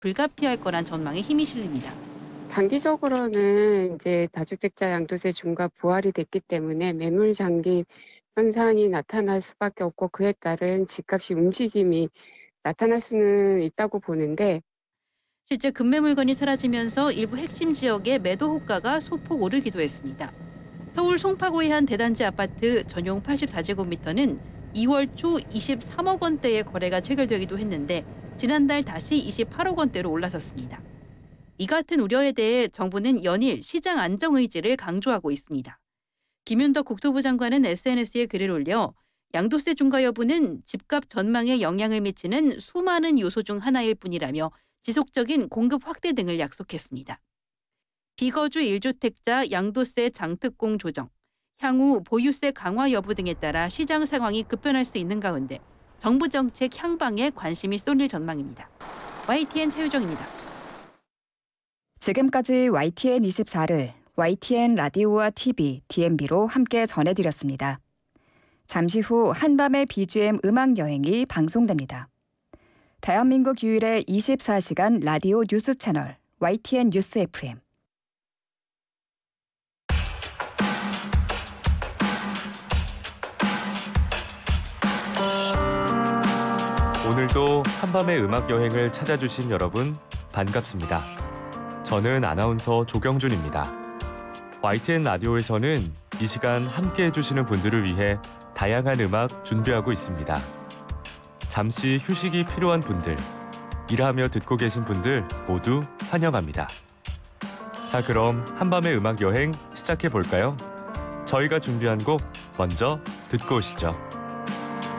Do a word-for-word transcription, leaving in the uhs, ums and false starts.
불가피할 거란 전망에 힘이 실립니다. 단기적으로는 이제 다주택자 양도세 중과 부활이 됐기 때문에 매물 장기 현상이 나타날 수밖에 없고 그에 따른 집값이 움직임이 나타날 수는 있다고 보는데 실제 급매 물건이 사라지면서 일부 핵심 지역의 매도 호가가 소폭 오르기도 했습니다. 서울 송파구의 한 대단지 아파트 전용 팔십사 제곱미터는 이월 초 이십삼억 원대의 거래가 체결되기도 했는데 지난달 다시 이십팔억 원대로 올라섰습니다. 이 같은 우려에 대해 정부는 연일 시장 안정 의지를 강조하고 있습니다. 김윤덕 국토부 장관은 에스엔에스에 글을 올려 양도세 중과 여부는 집값 전망에 영향을 미치는 수많은 요소 중 하나일 뿐이라며 지속적인 공급 확대 등을 약속했습니다. 비거주 일 주택자 양도세 장특공 조정, 향후 보유세 강화 여부 등에 따라 시장 상황이 급변할 수 있는 가운데 정부 정책 향방에 관심이 쏠릴 전망입니다. 와이티엔 최유정입니다. 지금까지 와이티엔 이십사를 와이티엔 라디오와 티비, 디엠비로 함께 전해드렸습니다. 잠시 후 한밤의 비지엠 음악 여행이 방송됩니다. 대한민국 유일의 이십사 시간 라디오 뉴스 채널 와이티엔 뉴스 에프엠. 오늘도 한밤의 음악 여행을 찾아주신 여러분 반갑습니다. 저는 아나운서 조경준입니다. 와이티엔 라디오에서는 이 시간 함께 해주시는 분들을 위해 다양한 음악 준비하고 있습니다. 잠시 휴식이 필요한 분들, 일하며 듣고 계신 분들 모두 환영합니다. 자, 그럼 한밤의 음악 여행 시작해 볼까요? 저희가 준비한 곡 먼저 듣고 오시죠.